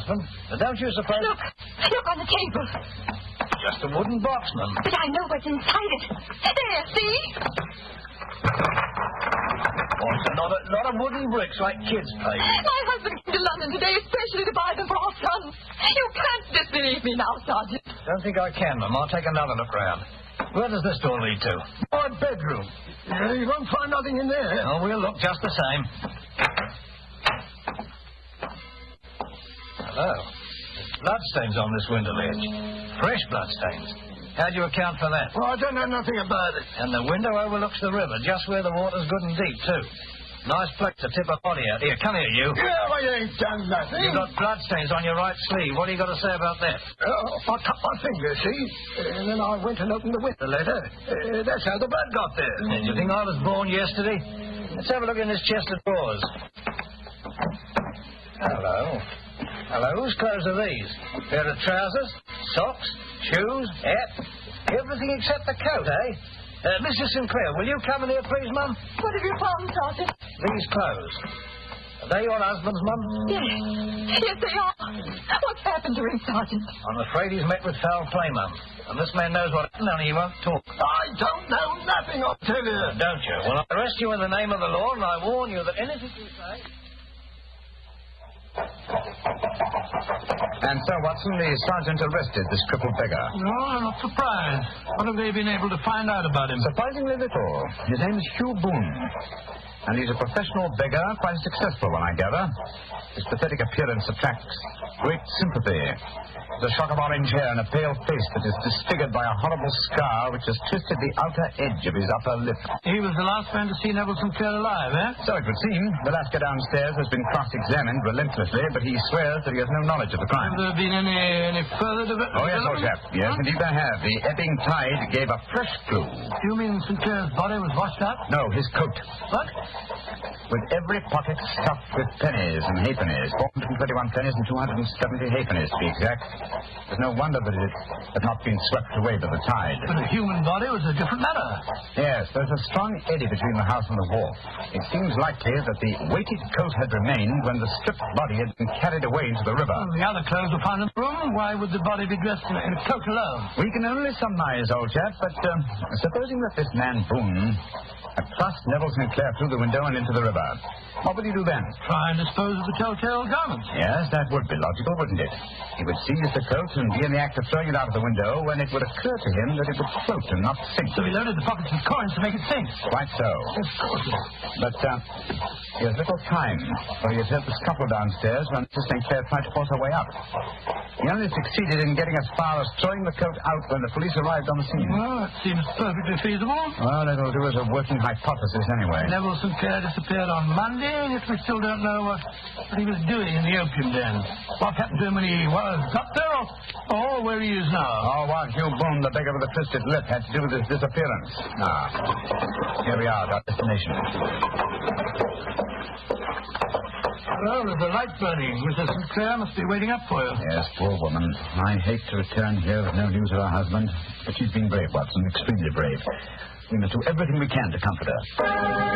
husband. But don't you suppose... Look on the table. Just a wooden box, ma'am. But I know what's inside it. There, see? Oh, it's a lot of wooden bricks like kids play. My husband came to London today especially to buy them for our sons. You can't disbelieve me now, Sergeant. Don't think I can, ma'am. I'll take another look round. Where does this door lead to? My bedroom. You won't find nothing in there. Oh, we'll look just the same. Hello. There's bloodstains on this window ledge. Fresh bloodstains. How do you account for that? Well, I don't know nothing about it. And the window overlooks the river, just where the water's good and deep, too. Nice place to tip a body out. Here, come here, you. Yeah, I ain't done nothing. You've got bloodstains on your right sleeve. What do you got to say about that? I cut my finger, see? And then I went and opened the window later. That's how the blood got there. And you think I was born yesterday? Let's have a look in this chest of drawers. Hello, whose clothes are these? Pair of trousers, socks, shoes, hat, everything except the coat, eh? Mrs. Sinclair, will you come in here, please, Mum? What have you found, Sergeant? These clothes. Are they your husband's, Mum? Yes, they are. What's happened to him, Sergeant? I'm afraid he's met with foul play, Mum. And this man knows what happened, only he won't talk. I don't know nothing, I tell you. Don't you? Well, I arrest you in the name of the law, and I warn you that anything you say... And so, Watson, the sergeant arrested this crippled beggar. No, I'm not surprised. What have they been able to find out about him? Surprisingly little. His name is Hugh Boone. And he's a professional beggar, quite a successful one, I gather. His pathetic appearance attracts great sympathy. The shock of orange hair and a pale face that is disfigured by a horrible scar which has twisted the outer edge of his upper lip. He was the last man to see Neville Sinclair alive, eh? So it would seem. The lascar downstairs has been cross-examined relentlessly, but he swears that he has no knowledge of the crime. Have there been any further development? Oh, yes, old chap. Yes, indeed there have. The ebbing tide gave a fresh clue. You mean Sinclair's body was washed up? No, his coat. What? With every pocket stuffed with pennies and halfpennies. 421 pennies and 270 halfpennies, to be exact. There's no wonder that it had not been swept away by the tide. But a human body was a different matter. Yes, there's a strong eddy between the house and the wharf. It seems likely that the weighted coat had remained when the stripped body had been carried away into the river. Well, the other clothes were found in the room. Why would the body be dressed in a coat alone? We can only surmise, old chap, but supposing that this man Boone had thrust Neville Sinclair through the window and into the river, what would he do then? Try and dispose of the telltale garments. Yes, that would be logical, wouldn't it? He would seize the coat and be in the act of throwing it out of the window when it would occur to him that it would float and not sink. So he loaded the pockets with coins to make it sink. Quite so. But he has little time, for he has heard the scuffle downstairs when Mrs. Sinclair tried to force her way up. He only succeeded in getting as far as throwing the coat out when the police arrived on the scene. Well, it seems perfectly feasible. Well, it'll do as a working hypothesis anyway. Neville Sinclair disappeared on Monday, yet we still don't know what he was doing in the opium den. What happened to him when he got there, or where he is now? Oh, what Hugh Boone, the beggar with the twisted lip, had to do with his disappearance. Here we are, our destination. Well, there's a light burning. Mrs. Sinclair must be waiting up for you. Yes, poor woman. I hate to return here with no news of her husband, but she's been brave, Watson, extremely brave. We must do everything we can to comfort her.